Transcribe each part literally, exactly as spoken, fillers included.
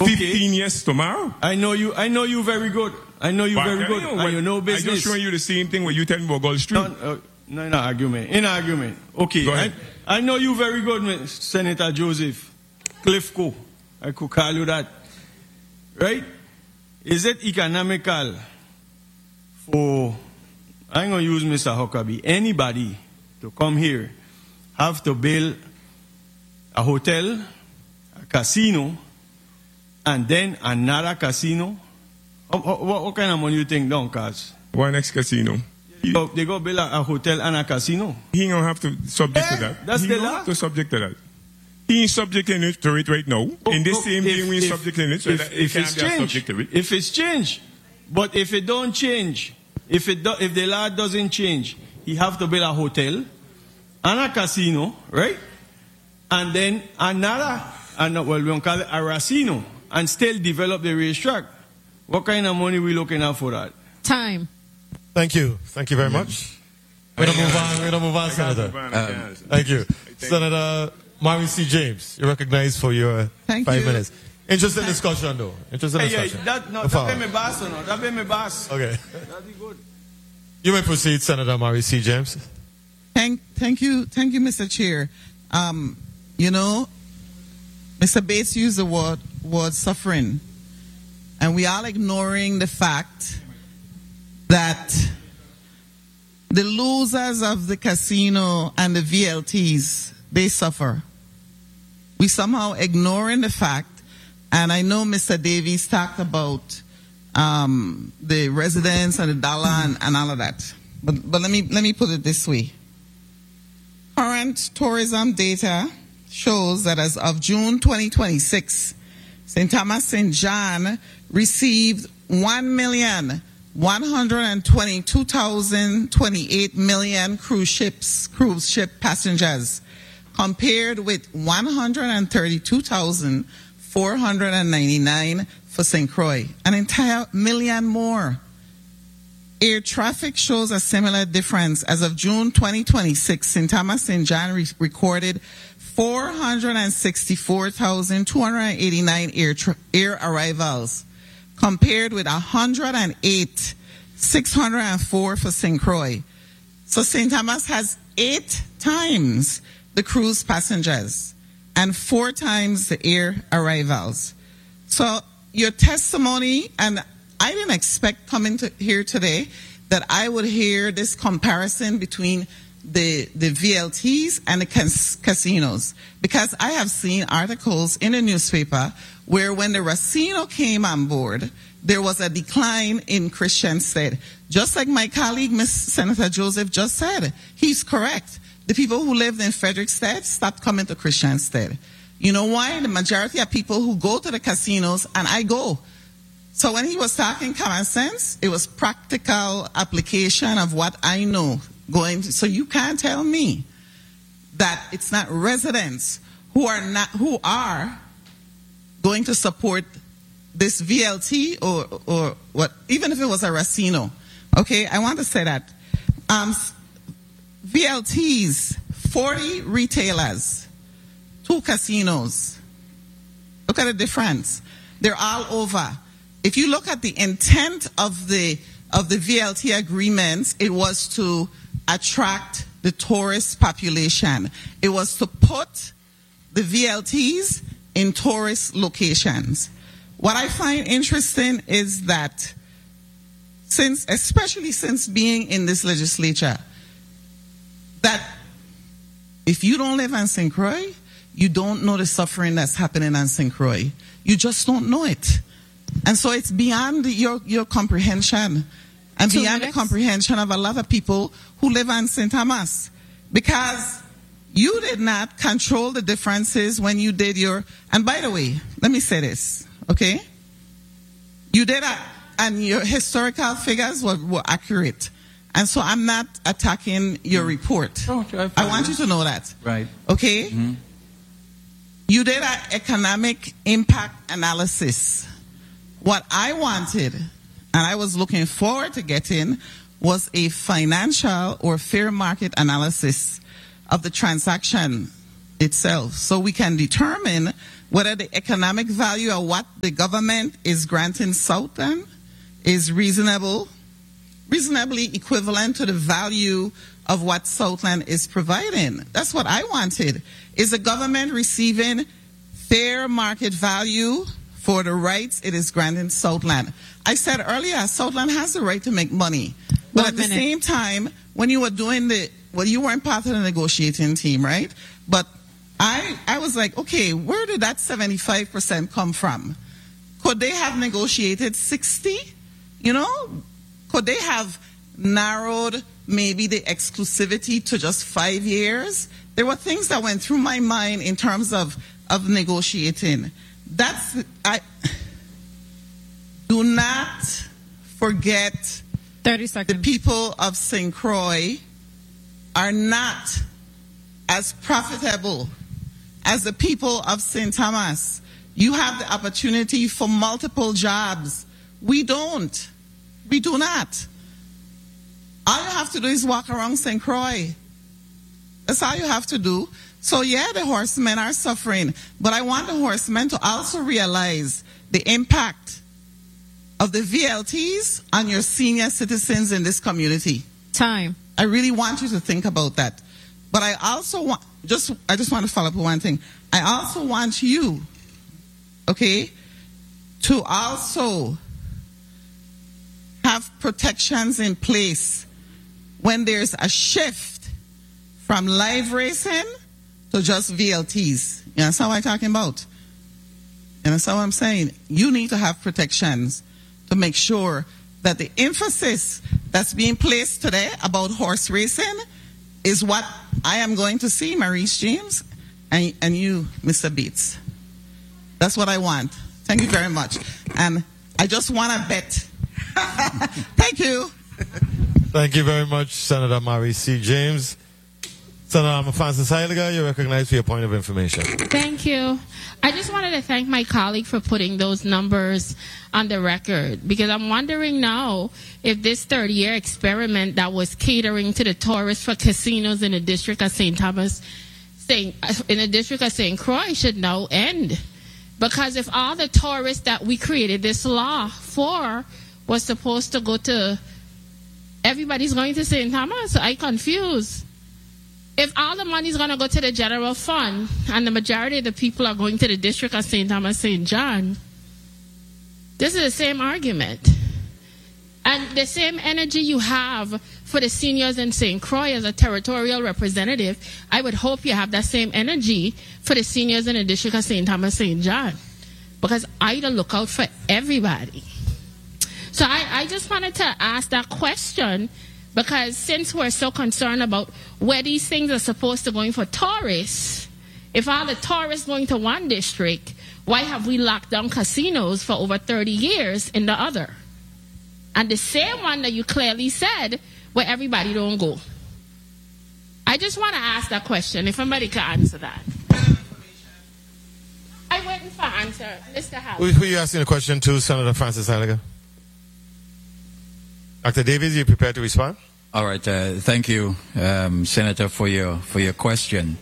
Okay. fifteen years tomorrow. I know you. I know you very good. I know you But very I good. know, And when- you know I business. just showing you the same thing when you tell me about Gulf Street. No, uh, no, in argument. In argument. Okay. Go ahead. I, I know you very good, Mister Senator Joseph Cliffco. I could call you that. Right? Is it economical for, I'm going to use Mister Huckabee, anybody to come here, have to build a hotel, a casino, and then another casino? What, what, what kind of money you think don't cost? One next casino. They go, they go build a, a hotel and a casino. He don't have to subject Eh, to that. that's he the don't law. have to subject to that. He is subjecting it to it right now. Oh, in this oh, same if- thing, we if- subjecting it, so if, that it if can't it's be changed, subject to it. if it's changed, but if it don't change, if it do, if the law doesn't change, he have to build a hotel and a casino, right? And then another, and well, we don't call it a racino, and still develop the racetrack. What kind of money we looking at for that? Time. Thank you. Thank you very much. We're going to move on. We're going to move on, Senator. Um, Thank you. Senator Mary C. James, you're recognized for your Thank five you. minutes. Interesting discussion, though. Interesting Hey, yeah, discussion. that, no, No that problem. be my boss, no, that be my boss. Okay. That be good. You may proceed, Senator Mary C. James. Thank, thank you, thank you, Mister Chair. Um, you know, Mister Bates used the word word suffering, and we are ignoring the fact that the losers of the casino and the V L Ts, they suffer. We somehow ignoring the fact, and I know Mister Davies talked about um, the residents and the dollar and, and all of that. But but let me let me put it this way. Current tourism data shows that as of June twenty twenty-six, Saint Thomas Saint John received one million one hundred twenty-two thousand twenty-eight million cruise ships cruise ship passengers, compared with one hundred thirty-two thousand four hundred ninety-nine for Saint Croix, an entire million more. Air traffic shows a similar difference. As of June twenty twenty-six, Saint Thomas Saint John re- recorded four hundred sixty-four thousand two hundred eighty-nine air, tra- air arrivals, compared with one hundred eight, six hundred four for Saint Croix. So Saint Thomas has eight times the cruise passengers and four times the air arrivals. So your testimony, and I didn't expect coming to here today that I would hear this comparison between the the V L Ts and the cas- casinos, because I have seen articles in the newspaper where when the Racino came on board, there was a decline in Christiansted. Just like my colleague, Miz Senator Joseph, just said, he's correct. The people who lived in Frederickstead stopped coming to Christiansted. You know why? The majority of people who go to the casinos, and I go. So when he was talking common sense, it was practical application of what I know going to, so you can't tell me that it's not residents who are not who are going to support this V L T or or what, even if it was a Racino. Okay, I want to say that um, V L Ts, forty retailers, two casinos. Look at the difference. They're all over. If you look at the intent of the of the V L T agreements, it was to attract the tourist population. It was to put the V L Ts in tourist locations. What I find interesting is that since, especially since being in this legislature, that if you don't live on Saint Croix, you don't know the suffering that's happening on Saint Croix. You just don't know it. And so it's beyond your, your comprehension and Two beyond minutes. the comprehension of a lot of people who live on Saint Thomas. Because you did not control the differences when you did your, and by the way, let me say this, okay? You did, a, and your historical figures were, were accurate. And so I'm not attacking your report. Oh, okay, I want you to know that. Right. Okay? Mm-hmm. You did an economic impact analysis. What I wanted, and I was looking forward to getting, was a financial or fair market analysis of the transaction itself, so we can determine whether the economic value of what the government is granting Southland is reasonable, reasonably equivalent to the value of what Southland is providing. That's what I wanted. Is the government receiving fair market value for the rights it is granting Southland? I said earlier, Southland has the right to make money. But One at the minute. same time, when you were doing the, well, you weren't part of the negotiating team, right? But I, I was like, okay, where did that seventy-five percent come from? Could they have negotiated sixty? You know, could they have narrowed maybe the exclusivity to just five years? There were things that went through my mind in terms of, of negotiating. That's, I, do not forget thirty the seconds. people of Saint Croix are not as profitable as the people of Saint Thomas. You have the opportunity for multiple jobs. We don't. We do not. All you have to do is walk around Saint Croix. That's all you have to do. So yeah, the horsemen are suffering, but I want the horsemen to also realize the impact of the V L Ts on your senior citizens in this community. Time. I really want you to think about that. But I also want, just, I just want to follow up with one thing. I also want you, okay, to also have protections in place when there's a shift from live racing to just V L Ts. You understand what I'm talking about? You understand what I'm saying? You need to have protections to make sure that the emphasis that's being placed today about horse racing is what I am going to see, Maurice James, and, and you, Mister Bates. That's what I want. Thank you very much. And I just want to bet. Thank you. Thank you very much, Senator Maurice C. James. Senator Francis Heiliger, you're recognized for your point of information. Thank you. I just wanted to thank my colleague for putting those numbers on the record, because I'm wondering now if this thirty-year experiment that was catering to the tourists for casinos in the district of Saint Thomas, Saint, in the district of Saint Croix should now end. Because if all the tourists that we created this law for was supposed to go to, everybody's going to Saint Thomas, I'm confused. If all the money is going to go to the general fund and the majority of the people are going to the district of Saint Thomas, Saint John, this is the same argument. And the same energy you have for the seniors in Saint Croix as a territorial representative, I would hope you have that same energy for the seniors in the district of Saint Thomas, Saint John. Because I don't look out for everybody. So I, I just wanted to ask that question, because since we're so concerned about where these things are supposed to go in for tourists, if all the tourists going to one district, why have we locked down casinos for over thirty years in the other? And the same one that you clearly said where everybody don't go. I just want to ask that question, if somebody can answer that. I'm waiting for an answer. Mister House. Who, who are you asking the question to, Senator Francis Heiliger? Doctor Davies, you prepared to respond? All right. Uh, thank you, um, Senator, for your for your question.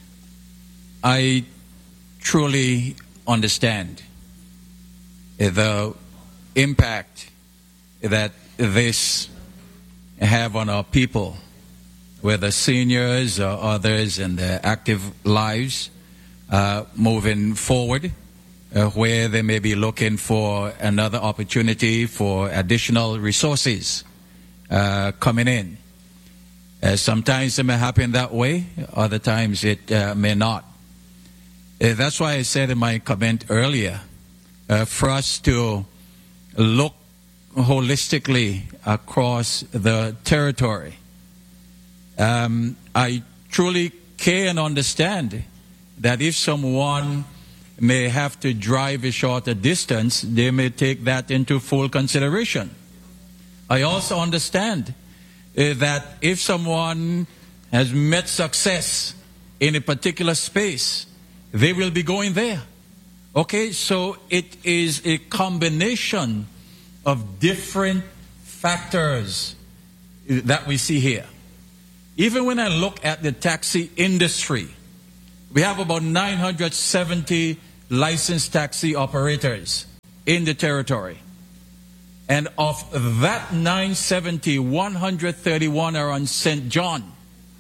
I truly understand the impact that this have on our people, whether seniors or others in their active lives, uh, moving forward, uh, where they may be looking for another opportunity for additional resources uh, coming in. Uh, sometimes it may happen that way, other times it uh, may not. Uh, that's why I said in my comment earlier, uh, for us to look holistically across the territory. Um, I truly care and understand that if someone may have to drive a shorter distance, they may take that into full consideration. I also understand uh, that if someone has met success in a particular space, they will be going there. Okay, so it is a combination of different factors that we see here. Even when I look at the taxi industry, we have about nine hundred seventy licensed taxi operators in the territory. And of that nine seventy, one hundred thirty-one are on Saint John,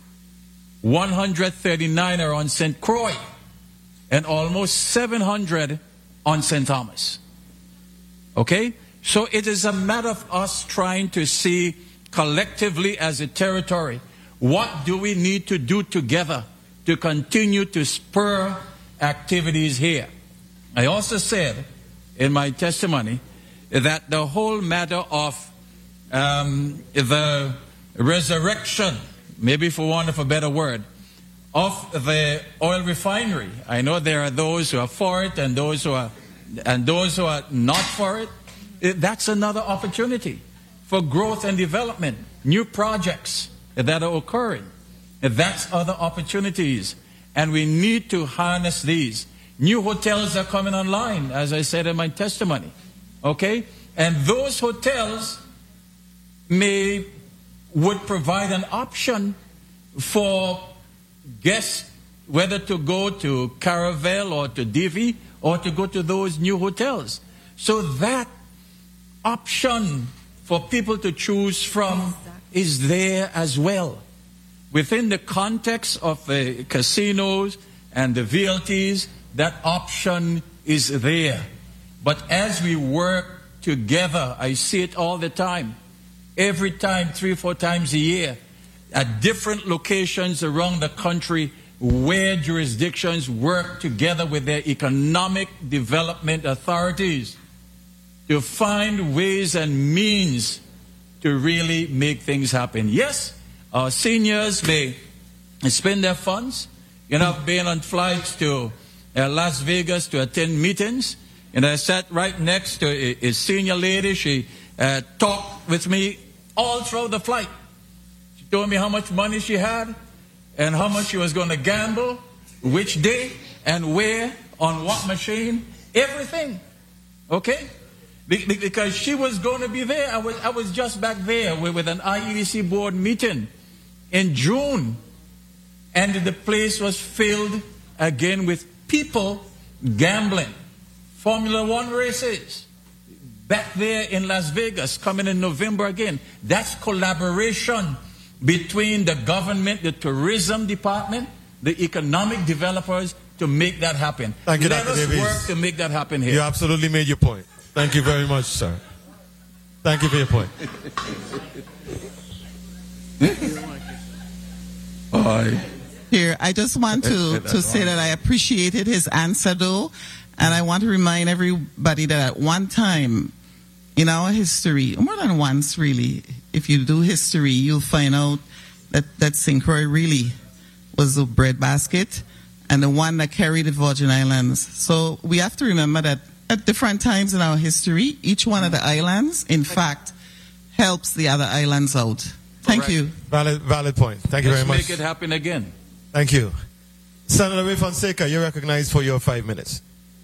one hundred thirty-nine are on Saint Croix, and almost seven hundred on Saint Thomas. Okay? So it is a matter of us trying to see collectively as a territory, what do we need to do together to continue to spur activities here? I also said in my testimony that the whole matter of um, the resurrection, maybe for want of a better word, of the oil refinery. I know there are those who are for it and those who are and those who are not for it. That's another opportunity for growth and development, new projects that are occurring. That's other opportunities, and we need to harness these. New hotels are coming online, as I said in my testimony. Okay? And those hotels may would provide an option for guests whether to go to Caravel or to Divi or to go to those new hotels. So that option for people to choose from is there as well. Within the context of the casinos and the V L Ts, that option is there. But as we work together, I see it all the time. Every time, three, four times a year, at different locations around the country where jurisdictions work together with their economic development authorities to find ways and means to really make things happen. Yes, our seniors may spend their funds, you know, being on flights to uh, Las Vegas to attend meetings. And I sat right next to a, a senior lady. She uh, talked with me all throughout the flight. She told me how much money she had and how much she was going to gamble, which day and where, on what machine, everything. Okay? Be- because she was going to be there. I was, I was just back there with, with an I E D C board meeting in June. And the place was filled again with people gambling. Formula One races. Back there in Las Vegas, coming in November again. That's collaboration between the government, the tourism department, the economic developers to make that happen. Thank you, Let Doctor us Davies. work to make that happen here. You absolutely made your point. Thank you very much, sir. Thank you for your point. Bye. Here, I just want to, to say that I appreciated his answer, though, and I want to remind everybody that at one time in our history, more than once really, if you do history, you'll find out that, that Saint Croix really was the breadbasket and the one that carried the Virgin Islands. So we have to remember that at different times in our history, each one of the islands, in fact, helps the other islands out. Thank Correct. you. Valid, valid point. Thank you Let's very much. make it happen again. Thank you. Senator Ray Fonseca, you're recognized for your five minutes.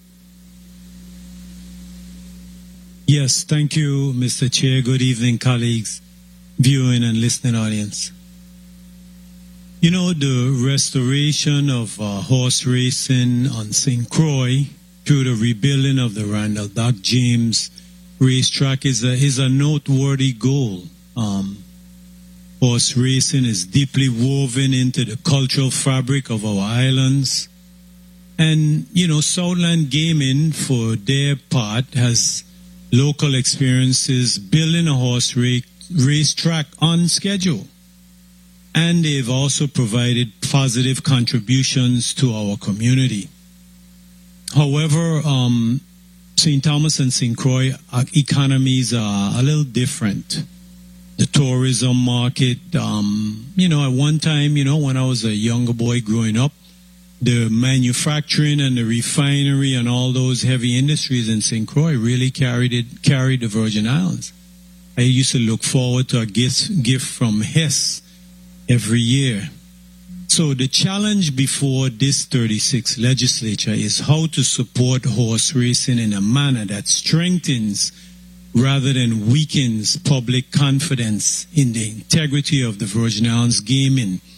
Yes, thank you, Mister Chair. Good evening, colleagues, viewing and listening audience. You know, the restoration of uh, horse racing on Saint Croix through the rebuilding of the Randall Doc James racetrack is a, is a noteworthy goal. Um, horse racing is deeply woven into the cultural fabric of our islands. And, you know, Southland Gaming, for their part, has local experiences building a horse race, racetrack on schedule. And they've also provided positive contributions to our community. However, um, Saint Thomas and Saint Croix economies are a little different. The tourism market, um, you know, at one time, you know, when I was a younger boy growing up, the manufacturing and the refinery and all those heavy industries in Saint Croix really carried it, carried the Virgin Islands. I used to look forward to a gift, gift from Hess every year. So the challenge before this thirty-sixth legislature is how to support horse racing in a manner that strengthens rather than weakens public confidence in the integrity of the Virgin Islands gaming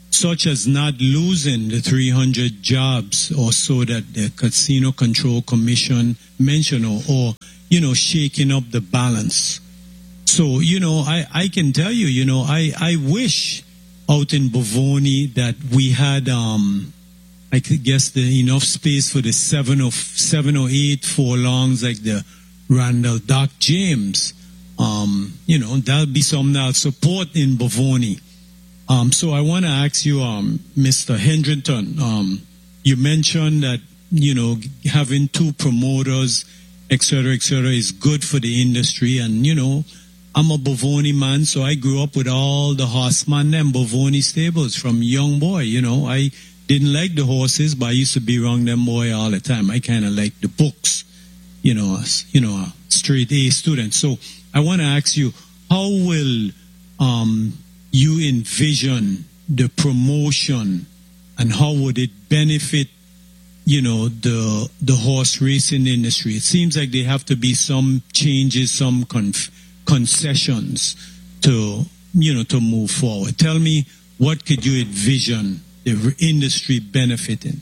such as not losing the three hundred jobs or so that the Casino Control Commission mentioned, or, or you know, shaking up the balance. So, you know, I, I can tell you, you know, I, I wish out in Bovoni that we had, um, I could guess, the enough space for the seven or seven or eight furlongs like the Randall Doc James. Um, you know, that'll be something I'll support in Bovoni. Um, so I want to ask you, um, Mister Hendrington, um, you mentioned that, you know, having two promoters, et cetera, et cetera, is good for the industry. And, you know, I'm a Bovoni man, so I grew up with all the horsemen and Bovoni stables from young boy. You know, I didn't like the horses, but I used to be around them boy all the time. I kind of like the books, you know, as, you know, a straight A student. So I want to ask you, how will um, you envision the promotion and how would it benefit, you know, the the horse racing industry? It seems like there have to be some changes, some conf- concessions to, you know, to move forward. Tell me, what could you envision the industry benefiting?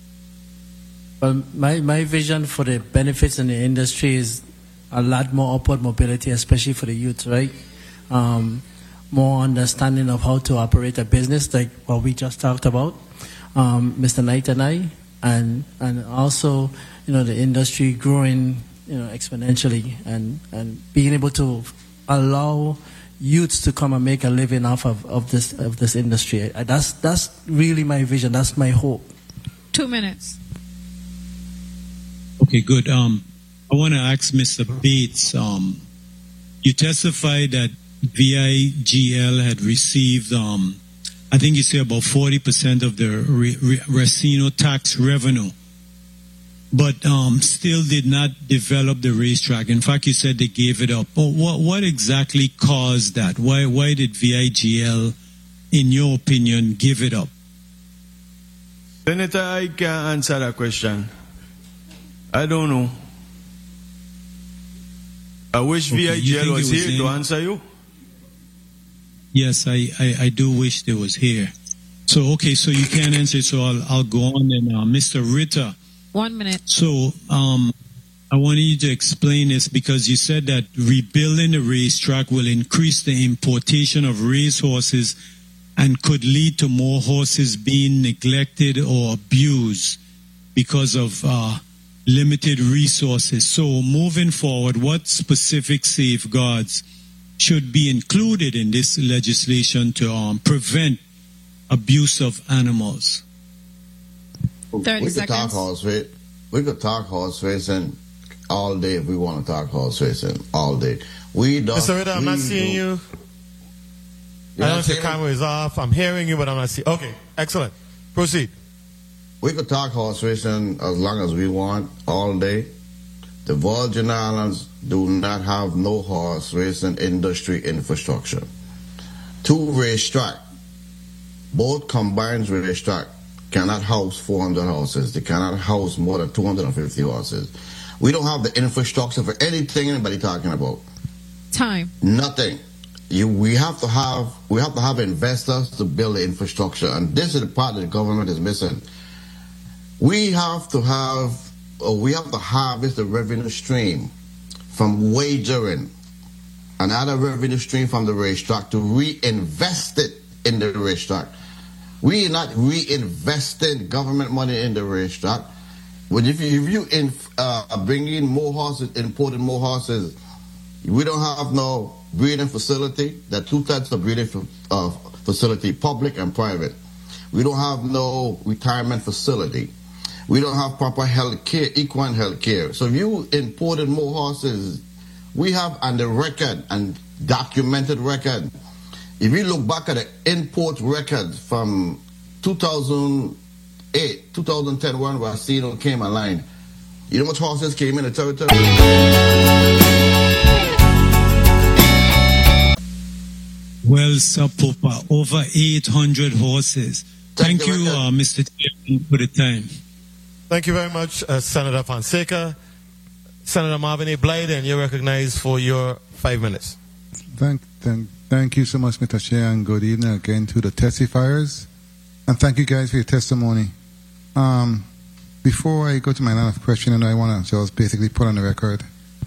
Well, my, my vision for the benefits in the industry is a lot more upward mobility, especially for the youth, right? Um, more understanding of how to operate a business, like what we just talked about, um, Mister Knight and I, and and also, you know, the industry growing, you know, exponentially, and, and being able to allow youths to come and make a living off of, of this of this industry. That's that's really my vision. That's my hope. Two minutes. Okay, good. Um, I want to ask Mister Bates. Um, you testified that V I G L had received, um, I think you say about forty percent of the re- re- Racino tax revenue, but um, still did not develop the racetrack. In fact, you said they gave it up. But what what exactly caused that? Why why did V I G L, in your opinion, give it up? Senator, I can't answer that question. I don't know. I wish Okay, V I G L was, was here in? to answer you. Yes, I, I, I do wish they was here. So, okay, so you can't answer, so I'll, I'll go on then. Uh, Mister Ritter. One minute. So, um, I wanted you to explain this because you said that rebuilding the racetrack will increase the importation of racehorses and could lead to more horses being neglected or abused because of uh, limited resources. So, moving forward, what specific safeguards should be included in this legislation to um, prevent abuse of animals? thirty we seconds. could talk horse race. We could talk horse racing all day if we want to talk horse racing all day. We don't. Mister Ritter, I'm not we seeing do- you. You're I don't know not if your seeing camera is off. I'm hearing you, but I'm not seeing. Okay, excellent. Proceed. We could talk horse racing as long as we want all day. The Virgin Islands do not have no horse racing industry infrastructure. Two racetrack, both combined racetrack, cannot house four hundred horses. They cannot house more than two hundred fifty horses. We don't have the infrastructure for anything anybody talking about. Time. Nothing. You, we have to have we have to have investors to build the infrastructure, and this is the part that the government is missing. We have to have, or we have to harvest the revenue stream from wagering, another revenue stream from the racetrack to reinvest it in the racetrack. We are not reinvesting government money in the racetrack. But if you, if you in, uh, bring in more horses, importing more horses, we don't have no breeding facility. There are two types of breeding uh, facility, public and private. We don't have no retirement facility. We don't have proper health care, equine health care. So if you imported more horses, we have on the record and documented record. If you look back at the import record from two thousand eight, two thousand ten, when Racino came online, you know how much horses came in the territory? Well, Sapopa, over eight hundred horses. Thank, Thank you, uh, Mister Chairman, for the time. Thank you very much, uh, Senator Fonseca. Senator Marvin A. Blyden, you're recognized for your five minutes. Thank, thank, thank you so much, Mister Chair, and good evening again to the testifiers. And thank you guys for your testimony. Um, before I go to my line of questioning, I want to just basically put on the record